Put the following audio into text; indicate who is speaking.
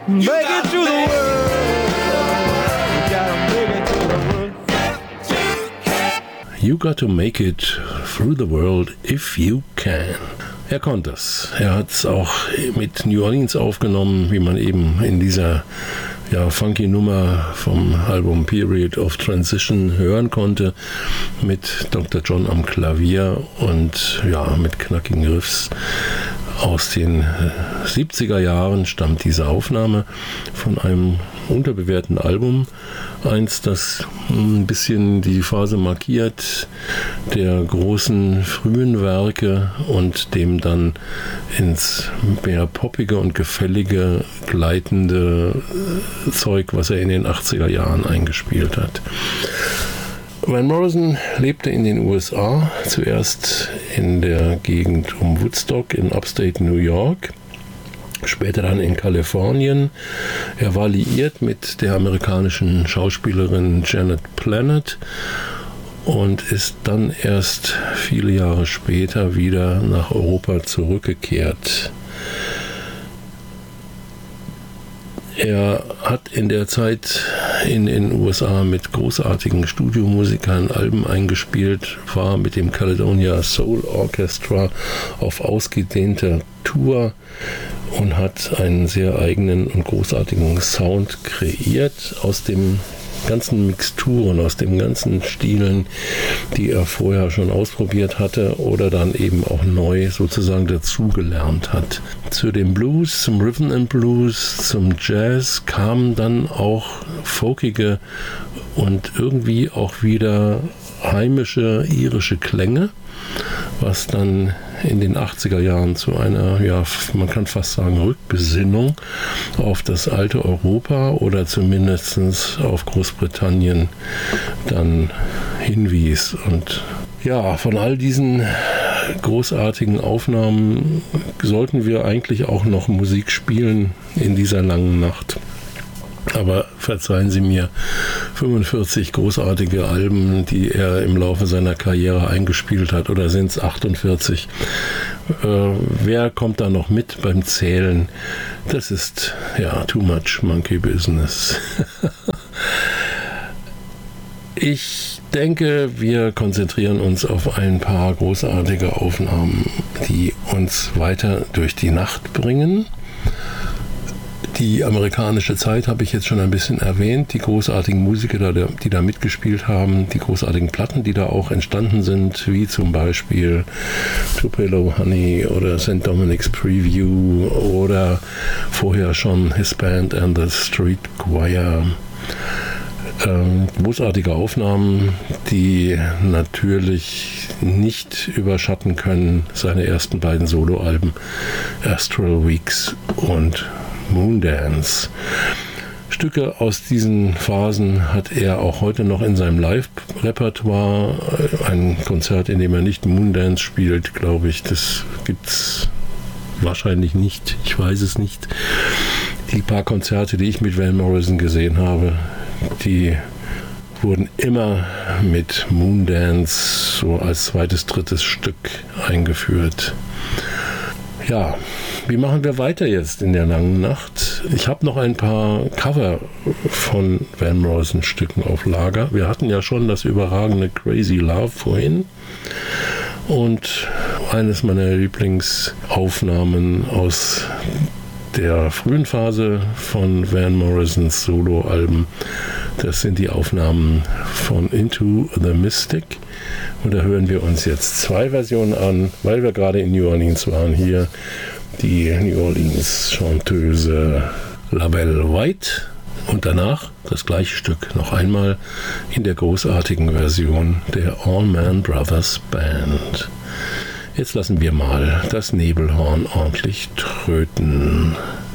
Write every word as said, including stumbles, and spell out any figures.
Speaker 1: Make it to the world. You gotta make it to the world.
Speaker 2: You got to make it through the world if you can. Er konnte es. Er hat es auch mit New Orleans aufgenommen, wie man eben in dieser ja, funky Nummer vom Album Period of Transition hören konnte, mit Doktor John am Klavier und ja, mit knackigen Riffs. Aus den siebziger Jahren stammt diese Aufnahme von einem unterbewerteten Album. Eins, das ein bisschen die Phase markiert der großen frühen Werke und dem dann ins mehr poppige und gefällige gleitende Zeug, was er in den achtziger Jahren eingespielt hat. Van Morrison lebte in den U S A, zuerst in der Gegend um Woodstock in Upstate New York, später dann in Kalifornien. Er war liiert mit der amerikanischen Schauspielerin Janet Planet und ist dann erst viele Jahre später wieder nach Europa zurückgekehrt. Er hat in der Zeit in den U S A mit großartigen Studiomusikern Alben eingespielt, war mit dem Caledonia Soul Orchestra auf ausgedehnter Tour und hat einen sehr eigenen und großartigen Sound kreiert aus dem ganzen Mixturen, aus den ganzen Stilen, die er vorher schon ausprobiert hatte oder dann eben auch neu sozusagen dazugelernt hat. Zu dem Blues, zum Rhythm and Blues, zum Jazz kamen dann auch folkige und irgendwie auch wieder heimische irische Klänge, was dann in den achtziger Jahren zu einer, ja, man kann fast sagen, Rückbesinnung auf das alte Europa oder zumindest auf Großbritannien dann hinwies. Und ja, von all diesen großartigen Aufnahmen sollten wir eigentlich auch noch Musik spielen in dieser langen Nacht. Aber verzeihen Sie mir, fünfundvierzig großartige Alben, die er im Laufe seiner Karriere eingespielt hat, oder sind es achtundvierzig? Äh, wer kommt da noch mit beim Zählen? Das ist, ja, too much monkey business. Ich denke, wir konzentrieren uns auf ein paar großartige Aufnahmen, die uns weiter durch die Nacht bringen. Die amerikanische Zeit habe ich jetzt schon ein bisschen erwähnt, die großartigen Musiker, die da mitgespielt haben, die großartigen Platten, die da auch entstanden sind, wie zum Beispiel Tupelo Honey oder Saint Dominic's Preview oder vorher schon His Band and the Street Choir. Ähm, großartige Aufnahmen, die natürlich nicht überschatten können seine ersten beiden Soloalben Astral Weeks und Moondance. Stücke aus diesen Phasen hat er auch heute noch in seinem Live-Repertoire. Ein Konzert, in dem er nicht Moondance spielt, glaube ich, das gibt es wahrscheinlich nicht. Ich weiß es nicht. Die paar Konzerte, die ich mit Van Morrison gesehen habe, die wurden immer mit Moondance so als zweites, drittes Stück eingeführt. Ja, wie machen wir weiter jetzt in der langen Nacht? Ich habe noch ein paar Cover von Van Morrison Stücken auf Lager. Wir hatten ja schon das überragende Crazy Love vorhin. Und eines meiner Lieblingsaufnahmen aus der frühen Phase von Van Morrisons Soloalben, das sind die Aufnahmen von Into the Mystic. Und da hören wir uns jetzt zwei Versionen an, weil wir gerade in New Orleans waren. Hier die New Orleans Chanteuse LaBelle White und danach das gleiche Stück noch einmal in der großartigen Version der Allman Brothers Band. Jetzt lassen wir mal das Nebelhorn ordentlich tröten.